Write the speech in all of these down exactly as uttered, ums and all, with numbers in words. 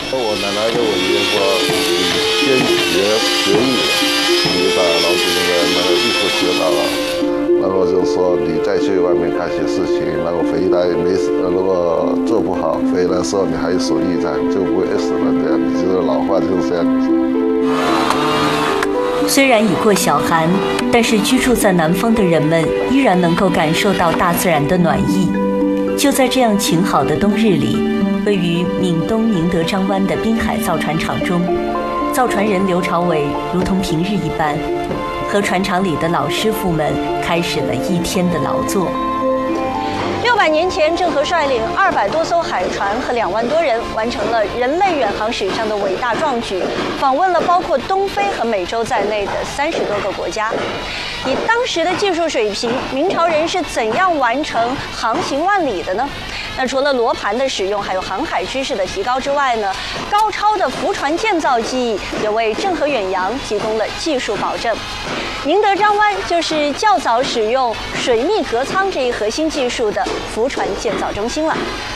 我奶奶跟我爷爷说，你先学学艺，你把老子那个那个艺术学到了，然后就说你再去外面干些事情，然后回来没事，如果做不好，回来的时候你还有手艺在，就不会饿死了。这样，就是老话就是这样子。 虽然已过小寒，但是居住在南方的人们依然能够感受到大自然的暖意。就在这样晴好的冬日里，位于闽东宁德张湾的滨海造船厂中，造船人刘朝伟如同平日一般，和船厂里的老师傅们开始了一天的劳作。 六百年前，郑和率领二百多艘海船和两万多人，完成了人类远航史上的伟大壮举，访问了包括东非和美洲在内的三十多个国家。以当时的技术水平，明朝人是怎样完成航行万里的呢？那除了罗盘的使用，还有航海知识的提高之外呢，高超的浮船建造技艺也为郑和远洋提供了技术保证。宁德张湾就是较早使用水密隔舱这一核心技术的浮船建造中心了。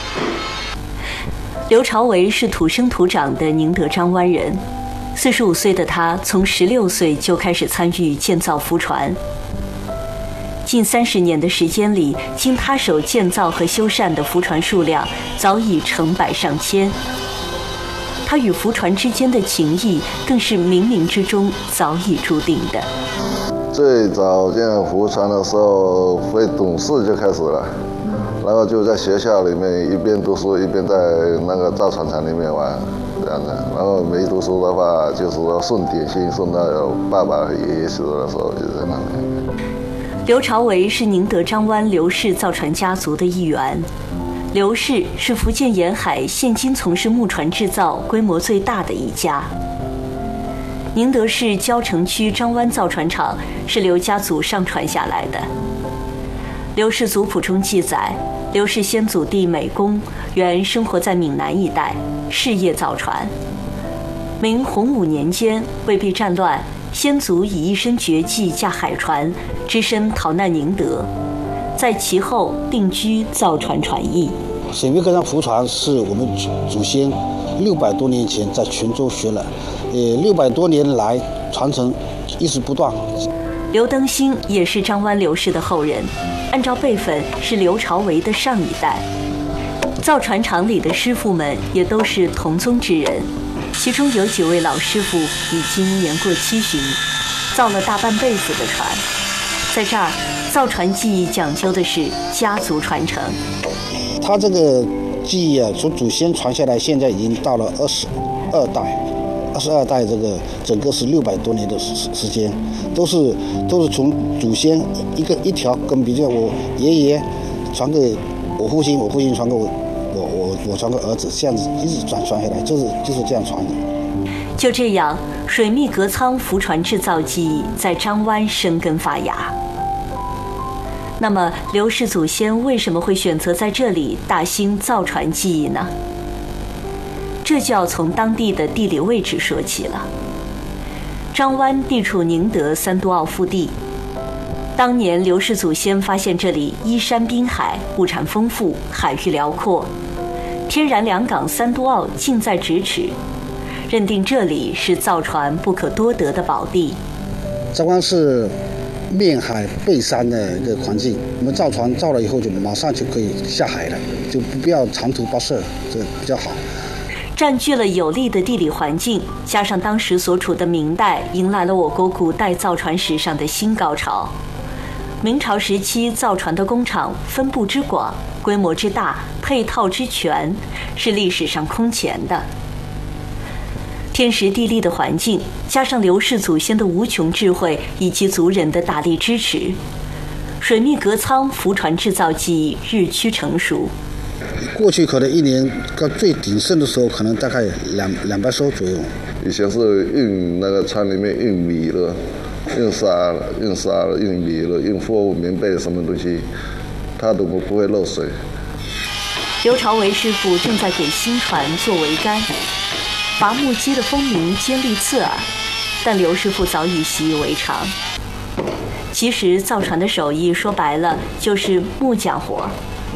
刘朝伟是土生土长的宁德张湾人，四十五岁的他从十六岁就开始参与建造浮船。近三十年的时间里，经他手建造和修缮的浮船数量早已成百上千。他与浮船之间的情谊更是冥冥之中早已注定的。 最早建浮船的时候，会懂事就开始了，然后就在学校里面一边读书一边在那个造船厂里面玩，这样的。然后没读书的话，就是说送点心送到爸爸和爷爷死的时候，就在那里。 刘朝伟是宁德张湾刘氏造船家族的一员。刘氏是福建沿海现今从事木船制造规模最大的一家。宁德市蕉城区张湾造船厂是刘家祖上传下来的。刘氏族谱中记载，刘氏先祖弟美公原生活在闽南一带，事业造船。明洪武年间，为避战乱，先祖以一身绝技驾海船，只身逃难宁德，在其后定居造船船艺。 水密隔舱浮船是我们祖先六百多年前在泉州学了，呃，六百多年来传承一直不断。 刘登兴也是张湾刘氏的后人，按照辈分是刘朝伟的上一代。造船厂里的师傅们也都是同宗之人，其中有几位老师傅已经年过七旬，造了大半辈子的船。在这儿，造船技艺讲究的是家族传承。 他这个技艺啊，从祖先传下来，现在已经到了二十二代，二十二代，这个整个是六百多年的时时间，都是都是从祖先一个一条根，比如我爷爷传给我父亲，我父亲传给我，我我我传给儿子，这样子一直传传下来，就是就是这样传的。 就这样，水密隔舱浮船制造技艺在张湾生根发芽。那么，刘氏祖先为什么会选择在这里大兴造船技艺呢？这就要从当地的地理位置说起了。张湾地处宁德三都澳腹地，当年刘氏祖先发现这里依山滨海，物产丰富，海域辽阔，天然良港三都澳近在咫尺，认定这里是造船不可多得的宝地。 张湾是面海背山的一个环境，我们造船造了以后就马上就可以下海了，就不必要长途跋涉，这比较好。 占据了有利的地理环境，加上当时所处的明代，迎来了我国古代造船史上的新高潮。明朝时期造船的工厂分布之广，规模之大，配套之全，是历史上空前的。天时地利的环境，加上刘氏祖先的无穷智慧以及族人的大力支持，水密隔舱浮船制造技艺日趋成熟。 过去可能一年到最鼎盛的时候，可能大概两两百艘左右。 以前是运那个厂里面运米的，运沙了，运沙了，运米了，运货物、棉被什么东西，它都不会漏水。 刘朝伟师傅正在给新船做桅杆。伐木机的风鸣尖利刺耳，但刘师傅早已习以为常。其实造船的手艺说白了就是木匠活，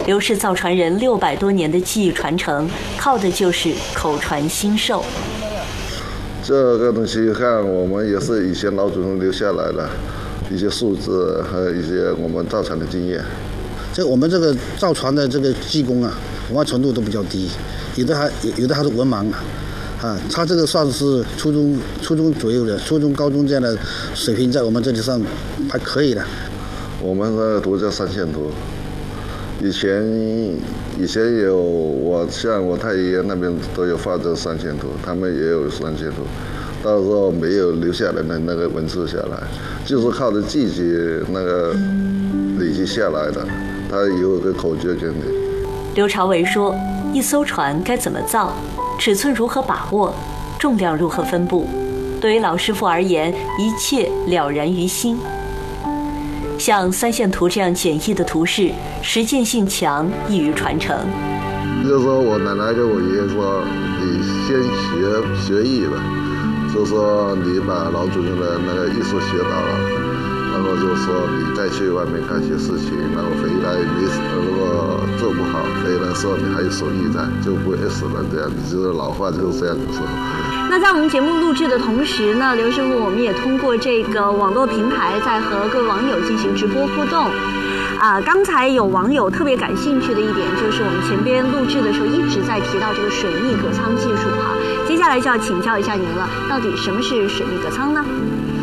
刘氏造船人六百多年的技艺传承，靠的就是口传心授。 这个东西看我们也是以前老祖宗留下来的一些数字和一些我们造船的经验。 这我们这个造船的这个技工啊，文化程度都比较低，有的还有的还是文盲啊。啊，他这个算是初中初中左右的，初中高中这样的水平，在我们这里上还可以的。 我们的图叫三线图，以前以前有我像我太爷爷那边都有画这三线图，他们也有三线图，到时候没有留下来的那个文字下来，就是靠着自己那个累积下来的，他有个口诀给你。 刘朝伟说，一艘船该怎么造，尺寸如何把握，重量如何分布，对于老师傅而言，一切了然于心。像三线图这样简易的图示，实践性强，易于传承。 就是说我奶奶跟我爷爷说，你先学学艺吧，就是说你把老祖宗的那个艺术学到了，然后就是说你再去外面干些事情，然后回来你如果做不好，回来说你还有手艺在，就不会死了。这样，就是老话就是这样子说。 那在我们节目录制的同时呢，刘师傅我们也通过这个网络平台在和各位网友进行直播互动。啊，刚才有网友特别感兴趣的一点就是我们前边录制的时候一直在提到这个水密隔舱技术哈，接下来就要请教一下您了，到底什么是水密隔舱呢？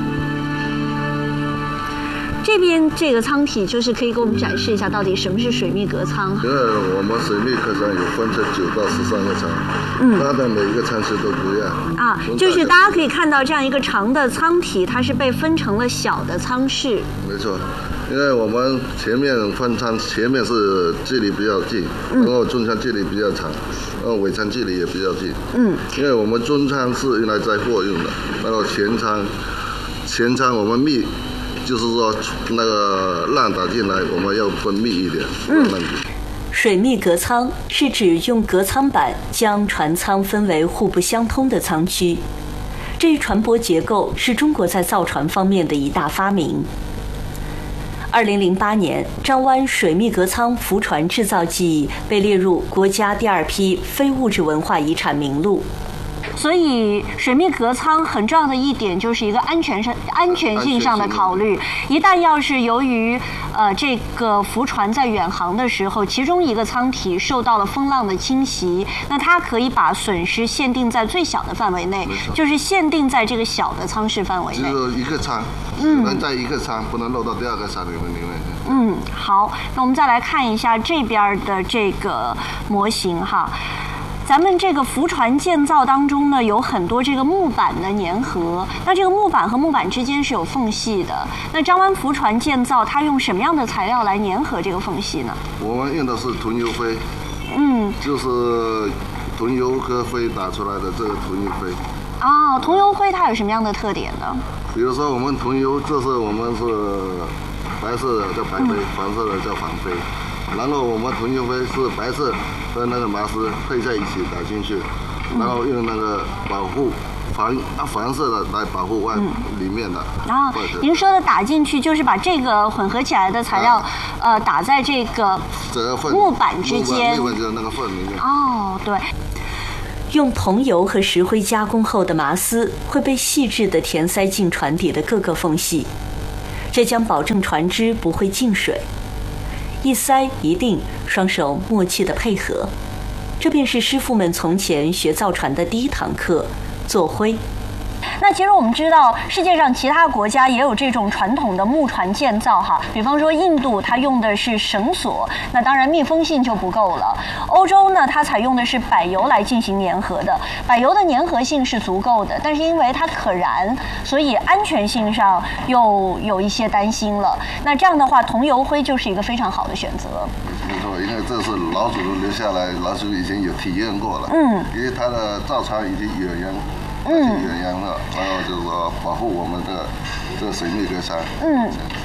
这边这个舱体就是可以给我们展示一下到底什么是水密隔舱。 因为我们水密隔舱有分成九到十三个舱，嗯，它的每一个舱室都不一样啊，就是大家可以看到这样一个长的舱体，它是被分成了小的舱室。 没错，因为我们前面分舱，前面是距离比较近，然后中舱距离比较长，然后尾舱距离也比较近。嗯，因为我们中舱是用来载货用的，然后前舱，前舱我们密。就是说，那个浪打进来，我们要分密一点。嗯， 水密隔舱是指用隔舱板将船舱分为互不相通的舱区。这一船舶结构是中国在造船方面的一大发明。二零零八年，张湾水密隔舱浮船制造技艺被列入国家第二批非物质文化遗产名录。 所以水密隔舱很重要的一点就是一个安全上、安全性上的考虑。一旦要是由于呃这个浮船在远航的时候，其中一个舱体受到了风浪的侵袭，那它可以把损失限定在最小的范围内，就是限定在这个小的舱室范围内。 只有一个舱，嗯，能在一个舱，不能漏到第二个舱里面里面。 嗯，好，那我们再来看一下这边的这个模型哈。咱们这个浮船建造当中呢，有很多这个木板的粘合，那这个木板和木板之间是有缝隙的。那张湾浮船建造，它用什么样的材料来粘合这个缝隙呢？ 我们用的是桐油灰，嗯，就是桐油和灰打出来的这个桐油灰。 哦，桐油灰它有什么样的特点呢？ 比如说我们桐油，这是我们是白色的叫白灰，嗯、黄色的叫黄灰。然后我们桐油灰是白色和那个麻丝配在一起打进去，然后用那个保护防啊黄色的来保护外、嗯、里面的。 然后您说的打进去就是把这个混合起来的材料，啊、呃打在这个木板之间， 木板就是那个缝里面。 哦，对。 用桐油和石灰加工后的麻丝会被细致地填塞进船底的各个缝隙，这将保证船只不会进水。一塞一定，双手默契的配合，这便是师傅们从前学造船的第一堂课——做灰。 那其实我们知道，世界上其他国家也有这种传统的木船建造哈，比方说印度，它用的是绳索，那当然密封性就不够了。欧洲呢，它采用的是柏油来进行粘合的，柏油的粘合性是足够的，但是因为它可燃，所以安全性上又有一些担心了。那这样的话，桐油灰就是一个非常好的选择。 没错，因为这是老祖宗留下来，老祖宗以前有体验过了，嗯，因为它的造船已经远洋。嗯，远洋了，然后就是说保护我们的这个水密隔舱。嗯，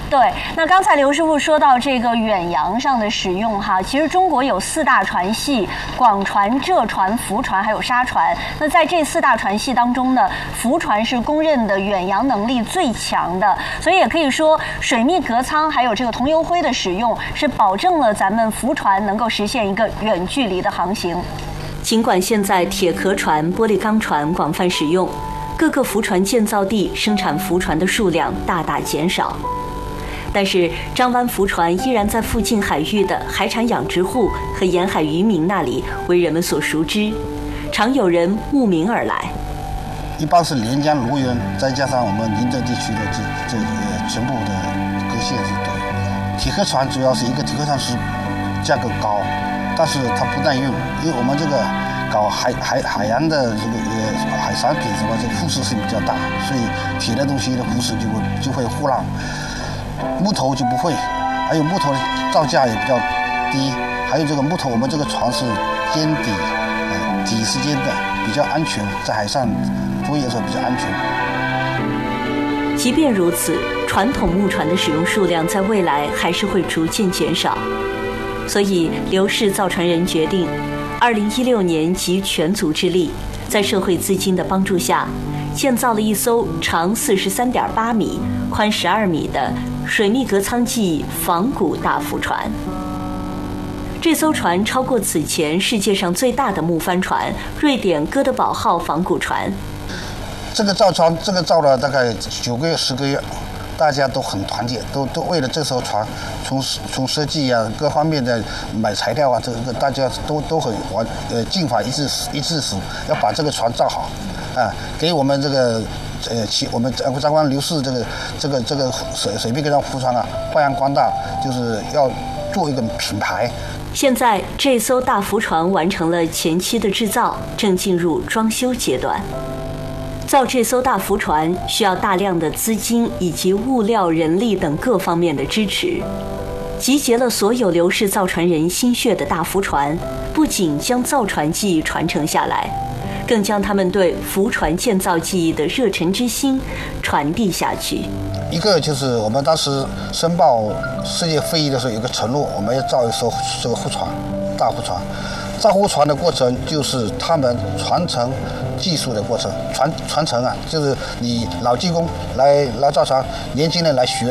对，那刚才刘师傅说到这个远洋上的使用哈，其实中国有四大船系：广船、浙船、浮船还有沙船。那在这四大船系当中呢，浮船是公认的远洋能力最强的，所以也可以说水密隔舱还有这个桐油灰的使用，是保证了咱们浮船能够实现一个远距离的航行。 尽管现在铁壳船、玻璃钢船广泛使用，各个浮船建造地生产浮船的数量大大减少，但是张湾浮船依然在附近海域的海产养殖户和沿海渔民那里为人们所熟知，常有人慕名而来。 一般是连江罗源，再加上我们宁德地区的这这呃全部的各县是对。铁壳船主要是一个铁壳船是价格高，但是它不耐用，因为我们这个搞海海海洋的这个呃海产品什么，这个腐蚀性比较大，所以铁的东西的腐蚀就会就会腐烂。木头就不会，还有木头的造价也比较低，还有这个木头，我们这个船是尖底，呃，底是尖的，比较安全，在海上作业的时候比较安全。 即便如此，传统木船的使用数量在未来还是会逐渐减少，所以刘氏造船人决定，二零一六年集全族之力，在社会资金的帮助下，建造了一艘长四十三点八米、宽十二米的水密隔舱级仿古大浮船。这艘船超过此前世界上最大的木帆船——瑞典哥德堡号仿古船。 这个造船，这个造了大概九个月、十个月，大家都很团结，都都为了这艘船，从从设计啊各方面的买材料啊，这个大家都都很完呃尽法一致一致死，要把这个船造好，啊，给我们这个呃其我们张湾刘氏这个这个这个水水密隔舱浮船啊发扬光大，就是要做一个品牌。 现在这艘大浮船完成了前期的制造，正进入装修阶段。造这艘大浮船需要大量的资金以及物料、人力等各方面的支持。集结了所有刘氏造船人心血的大浮船，不仅将造船技艺传承下来，更将他们对浮船建造技艺的热忱之心传递下去。 一个就是我们当时申报世界会议的时候有个承诺，我们要造一艘这个浮船，大浮船。造浮船的过程就是他们传承技术的过程，传传承啊，就是你老技工来来造船，年轻人来学。